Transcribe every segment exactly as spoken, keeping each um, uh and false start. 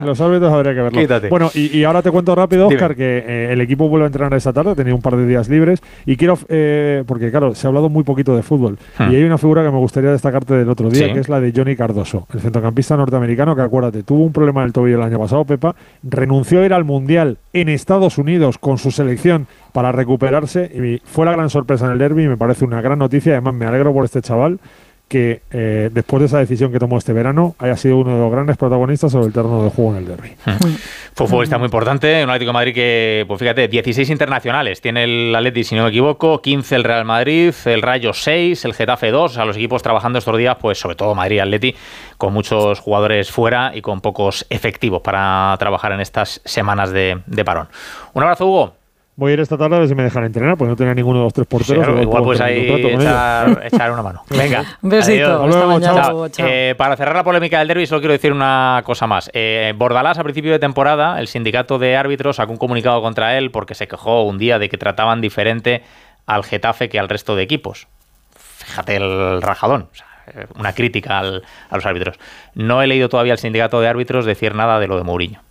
Los árbitros habría que verlo. Quítate. Bueno, y, y ahora te cuento rápido, Óscar, Dime. que eh, el equipo vuelve a entrenar esta tarde, ha tenido un par de días libres, y quiero, eh, porque claro, se ha hablado muy poquito de fútbol, hmm. y hay una figura que me gustaría destacarte del otro día, sí. que es la de Johnny Cardoso, el centrocampista norteamericano que, acuérdate, tuvo un problema en el tobillo el año pasado, Pepa, renunció a ir al Mundial en Estados Unidos con su selección para recuperarse, y fue la gran sorpresa en el derbi, y me parece una gran noticia, además me alegro por este chaval, que eh, después de esa decisión que tomó este verano haya sido uno de los grandes protagonistas sobre el terreno de juego en el derbi. Fue un futbolista muy importante, un Atlético de Madrid que, pues fíjate, dieciséis internacionales tiene el Atleti, si no me equivoco, quince el Real Madrid, el Rayo seis, el Getafe dos, o sea, los equipos trabajando estos días, pues sobre todo Madrid y Atleti, con muchos jugadores fuera y con pocos efectivos para trabajar en estas semanas de, de parón. Un abrazo, Hugo. Voy a ir esta tarde a ver si me dejan entrenar, porque no tenía ninguno de los tres porteros. Sí, igual pues ahí echar, echar una mano. Venga. Un besito. Luego, chao. Chao. Chao. Eh, para cerrar la polémica del derbi, solo quiero decir una cosa más. Eh, Bordalás, a principio de temporada, el sindicato de árbitros sacó un comunicado contra él porque se quejó un día de que trataban diferente al Getafe que al resto de equipos. Fíjate el rajadón. O sea, una crítica al, a los árbitros. No he leído todavía al sindicato de árbitros decir nada de lo de Mourinho.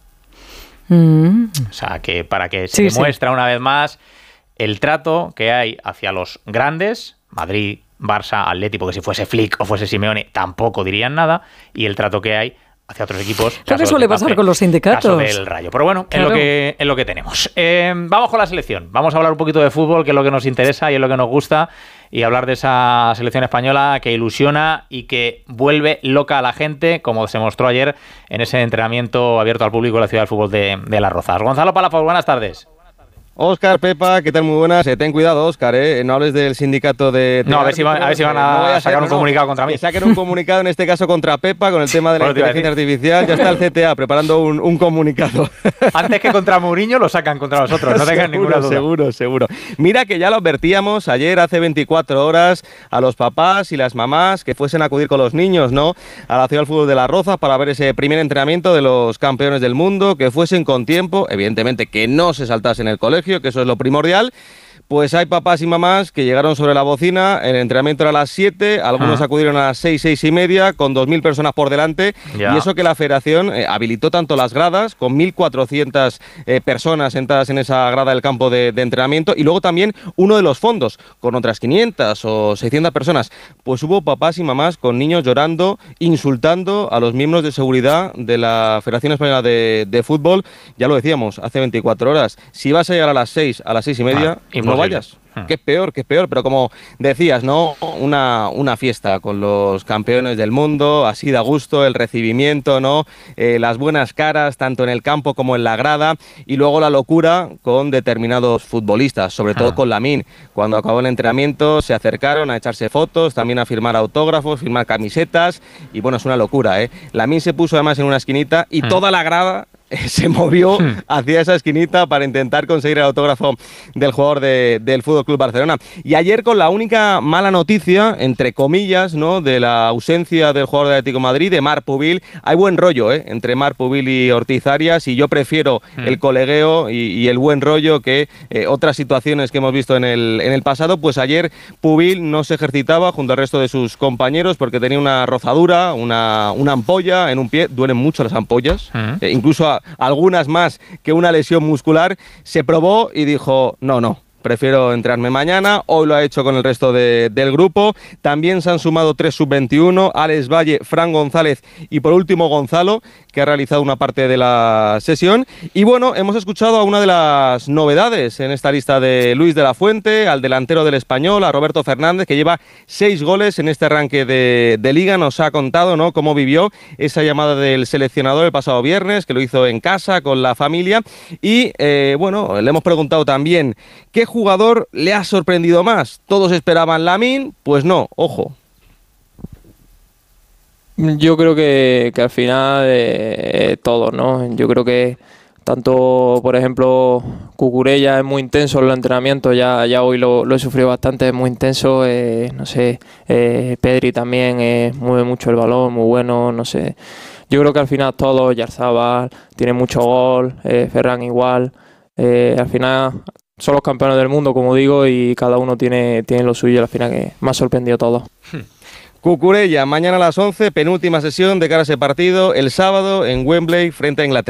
Mm. O sea, que para que se sí, demuestra sí. una vez más el trato que hay hacia los grandes, Madrid, Barça, Atleti, porque si fuese Flick o fuese Simeone tampoco dirían nada, y el trato que hay hacia otros equipos. Lo que suele pasar con los sindicatos. Caso del Rayo. Pero bueno, claro. es, lo que, es lo que tenemos. Eh, vamos con la selección. Vamos a hablar un poquito de fútbol, que es lo que nos interesa y es lo que nos gusta, y hablar de esa selección española que ilusiona y que vuelve loca a la gente, como se mostró ayer en ese entrenamiento abierto al público en la Ciudad del Fútbol de, de Las Rozas. Gonzalo Palafox, buenas tardes. Óscar, Pepa, ¿qué tal? Muy buenas. Eh, ten cuidado, Óscar, ¿eh? No hables del sindicato de... de no, a ver, si van, a ver si van a, no a sacar ser, un no, comunicado contra mí. Que saquen un comunicado, en este caso, contra Pepa, con el tema de la bueno, inteligencia artificial. Ya está el C T A preparando un, un comunicado. Antes que contra Mourinho, lo sacan contra nosotros, no tengan ninguna duda. Seguro, seguro. Mira que ya lo advertíamos ayer, hace veinticuatro horas, a los papás y las mamás que fuesen a acudir con los niños, ¿no?, a la Ciudad del Fútbol de Las Rozas para ver ese primer entrenamiento de los campeones del mundo, que fuesen con tiempo, evidentemente que no se saltasen el colegio, que eso es lo primordial. Pues hay papás y mamás que llegaron sobre la bocina, el entrenamiento era a las siete, algunos ah. acudieron a las seis, seis y media, con dos mil personas por delante, ya. y eso que la federación eh, habilitó tanto las gradas, con mil cuatrocientas eh, personas sentadas en esa grada del campo de, de entrenamiento, y luego también uno de los fondos, con otras quinientas o seiscientas personas. Pues hubo papás y mamás con niños llorando, insultando a los miembros de seguridad de la Federación Española de, de Fútbol. Ya lo decíamos, hace veinticuatro horas, si vas a llegar a las seis, a las seis y media, ah, no vayas. Que es peor, que es peor, pero como decías, ¿no? Una, una fiesta con los campeones del mundo, así da gusto, el recibimiento, ¿no? Eh, las buenas caras, tanto en el campo como en la grada, y luego la locura con determinados futbolistas, sobre todo ah. con Lamine. Cuando acabó el entrenamiento se acercaron a echarse fotos, también a firmar autógrafos, firmar camisetas, y bueno, es una locura, ¿eh? Lamine se puso además en una esquinita y ah. toda la grada se movió hacia esa esquinita para intentar conseguir el autógrafo del jugador de, del Fútbol Club Barcelona. Y ayer, con la única mala noticia, entre comillas, ¿no?, de la ausencia del jugador de Atlético de Madrid, de Marc Pubil, hay buen rollo, ¿eh?, entre Marc Pubil y Ortiz Arias, y yo prefiero mm. el colegueo y, y el buen rollo que eh, otras situaciones que hemos visto en el, en el pasado. Pues ayer Pubil no se ejercitaba junto al resto de sus compañeros porque tenía una rozadura, una, una ampolla en un pie. Duelen mucho las ampollas, mm. eh, incluso a, algunas más que una lesión muscular. Se probó y dijo, no, no, prefiero entrarme mañana. Hoy lo ha hecho con el resto de, del grupo. También se han sumado tres sub veintiuno, Alex Valle, Fran González y por último Gonzalo, que ha realizado una parte de la sesión. Y bueno, hemos escuchado a una de las novedades en esta lista de Luis de la Fuente, al delantero del Español, a Roberto Fernández, que lleva seis goles en este arranque de, de Liga. Nos ha contado, ¿no?, cómo vivió esa llamada del seleccionador el pasado viernes, que lo hizo en casa con la familia. Y eh, bueno, le hemos preguntado también qué jugador le ha sorprendido más. Todos esperaban Lamine, pues no, ojo. Yo creo que, que al final eh, todos, ¿no? Yo creo que tanto, por ejemplo, Cucurella es muy intenso en los entrenamientos, ya, ya hoy lo, lo he sufrido bastante, es muy intenso, eh, no sé, eh, Pedri también eh, mueve mucho el balón, muy bueno, no sé. Yo creo que al final todos, Yarzabal tiene mucho gol, eh, Ferran igual, eh, al final son los campeones del mundo, como digo, y cada uno tiene, tiene lo suyo, al final que me ha sorprendido todo. Cucurella, mañana a las once, penúltima sesión de cara a ese partido, el sábado en Wembley frente a Inglaterra.